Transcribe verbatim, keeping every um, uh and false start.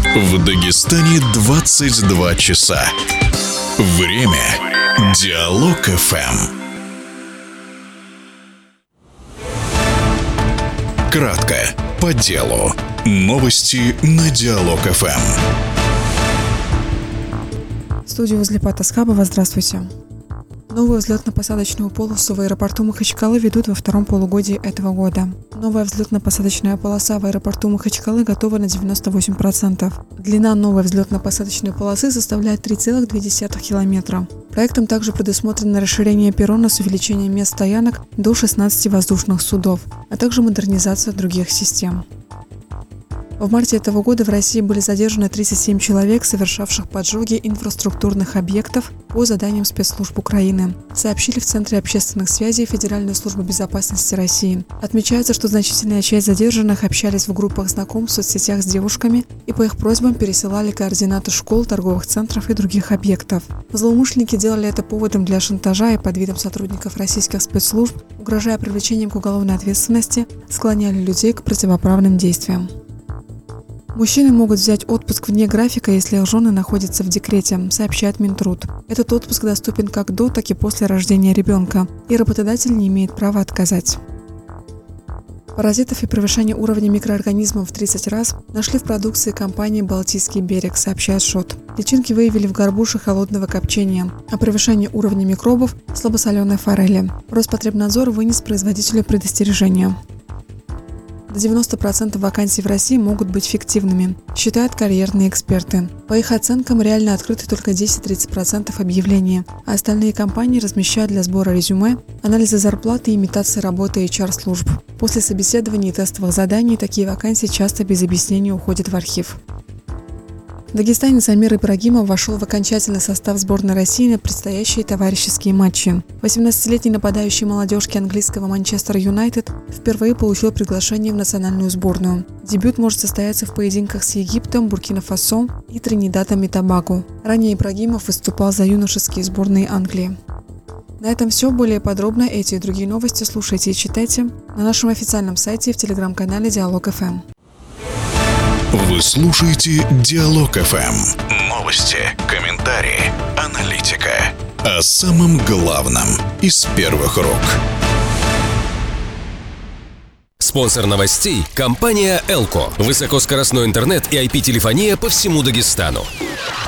В Дагестане двадцать два часа. Время Диалог эф эм. Кратко, по делу. Новости на Диалог эф эм. В студии возле Патасхабова. Здравствуйте. Новую взлетно-посадочную полосу в аэропорту Махачкалы ведут во втором полугодии этого года. Новая взлетно-посадочная полоса в аэропорту Махачкалы готова на девяносто восемь процентов. Длина новой взлетно-посадочной полосы составляет три целых две десятых километра. Проектом также предусмотрено расширение перрона с увеличением мест стоянок до шестнадцати воздушных судов, а также модернизация других систем. В марте этого года в России были задержаны тридцать семь человек, совершавших поджоги инфраструктурных объектов по заданиям спецслужб Украины, сообщили в Центре общественных связей Федеральной службы безопасности России. Отмечается, что значительная часть задержанных общались в группах знакомств в соцсетях с девушками и по их просьбам пересылали координаты школ, торговых центров и других объектов. Злоумышленники делали это поводом для шантажа и под видом сотрудников российских спецслужб, угрожая привлечением к уголовной ответственности, склоняли людей к противоправным действиям. Мужчины могут взять отпуск вне графика, если их жены находятся в декрете, сообщает Минтруд. Этот отпуск доступен как до, так и после рождения ребенка, и работодатель не имеет права отказать. Паразитов и превышение уровня микроорганизмов в тридцать раз нашли в продукции компании «Балтийский берег», сообщает ШОТ. Личинки выявили в горбуше холодного копчения, а превышение уровня микробов в слабосоленой форели. Роспотребнадзор вынес производителю предостережение. До девяноста процентов вакансий в России могут быть фиктивными, считают карьерные эксперты. По их оценкам, реально открыты только десять-тридцать процентов объявлений, а остальные компании размещают для сбора резюме, анализа зарплаты и имитации работы эйч ар-служб. После собеседований и тестовых заданий такие вакансии часто без объяснения уходят в архив. Дагестанец Амир Ибрагимов вошел в окончательный состав сборной России на предстоящие товарищеские матчи. восемнадцатилетний нападающий молодежки английского Манчестер Юнайтед впервые получил приглашение в национальную сборную. Дебют может состояться в поединках с Египтом, Буркина-Фасо и Тринидадом и Тобаго. Ранее Ибрагимов выступал за юношеские сборные Англии. На этом все. Более подробно эти и другие новости слушайте и читайте на нашем официальном сайте и в телеграм-канале Диалог эф эм. Вы слушаете Диалог эф эм. Новости, комментарии, аналитика. О самом главном из первых рук. Спонсор новостей – компания Элко. Высокоскоростной интернет и ай пи-телефония по всему Дагестану.